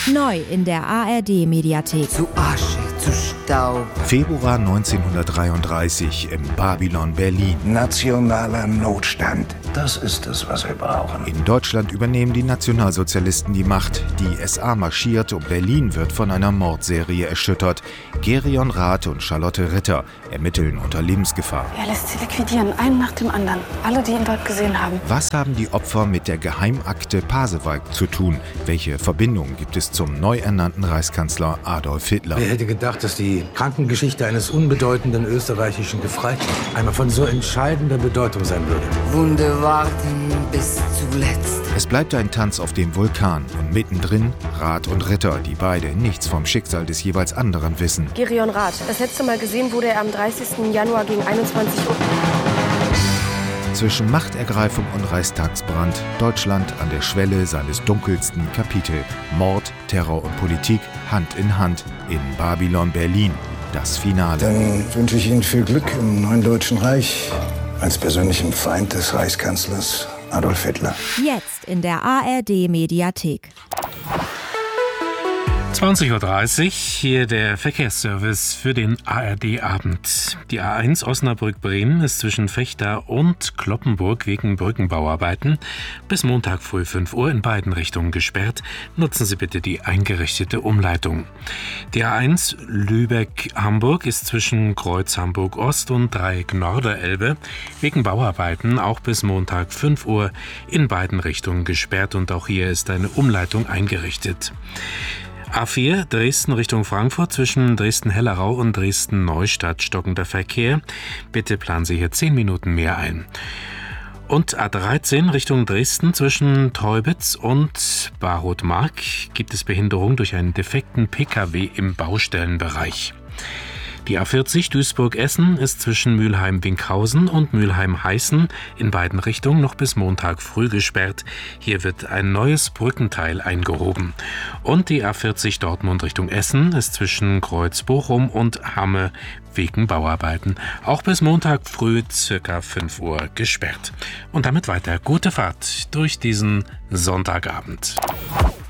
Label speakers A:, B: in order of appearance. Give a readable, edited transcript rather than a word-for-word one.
A: Neu in der ARD-Mediathek.
B: Zu Asche, zu Staub.
C: Februar 1933 im Babylon Berlin.
D: Nationaler Notstand. Das ist es, was wir brauchen.
C: In Deutschland übernehmen die Nationalsozialisten die Macht. Die SA marschiert und Berlin wird von einer Mordserie erschüttert. Gerion Rath und Charlotte Ritter ermitteln unter Lebensgefahr.
E: Er lässt sie liquidieren, einen nach dem anderen. Alle, die ihn dort gesehen haben.
C: Was haben die Opfer mit der Geheimakte Pasewalk zu tun? Welche Verbindungen gibt es zum neu ernannten Reichskanzler Adolf Hitler?
F: Wer hätte gedacht, dass die Krankengeschichte eines unbedeutenden österreichischen Gefreiten einmal von so entscheidender Bedeutung sein würde?
B: Wunde warten bis zuletzt.
C: Es bleibt ein Tanz auf dem Vulkan und mittendrin Rath und Ritter, die beide nichts vom Schicksal des jeweils anderen wissen.
E: Gerion Rath. Das letzte Mal gesehen wurde er am 30. Januar gegen 21 Uhr.
C: Zwischen Machtergreifung und Reichstagsbrand, Deutschland an der Schwelle seines dunkelsten Kapitel. Mord, Terror und Politik Hand in Hand in Babylon Berlin. Das Finale.
D: Dann wünsche ich Ihnen viel Glück im neuen Deutschen Reich als persönlichem Feind des Reichskanzlers Adolf Hitler.
A: Jetzt in der ARD-Mediathek.
G: 20.30 Uhr, hier der Verkehrsservice für den ARD-Abend. Die A1 Osnabrück-Bremen ist zwischen Vechta und Cloppenburg wegen Brückenbauarbeiten bis Montag früh 5 Uhr in beiden Richtungen gesperrt. Nutzen Sie bitte die eingerichtete Umleitung. Die A1 Lübeck-Hamburg ist zwischen Kreuz Hamburg-Ost und Dreieck Norderelbe wegen Bauarbeiten auch bis Montag 5 Uhr in beiden Richtungen gesperrt und auch hier ist eine Umleitung eingerichtet. A4 Dresden Richtung Frankfurt zwischen Dresden-Hellerau und Dresden-Neustadt stockender Verkehr. Bitte planen Sie hier 10 Minuten mehr ein. Und A13 Richtung Dresden zwischen Teubitz und Barroth-Mark gibt es Behinderung durch einen defekten Pkw im Baustellenbereich. Die A40 Duisburg-Essen ist zwischen Mülheim-Winkhausen und Mülheim-Heißen in beiden Richtungen noch bis Montag früh gesperrt. Hier wird ein neues Brückenteil eingehoben. Und die A40 Dortmund Richtung Essen ist zwischen Kreuz-Bochum und Hamme wegen Bauarbeiten auch bis Montag früh ca. 5 Uhr gesperrt. Und damit weiter gute Fahrt durch diesen Sonntagabend.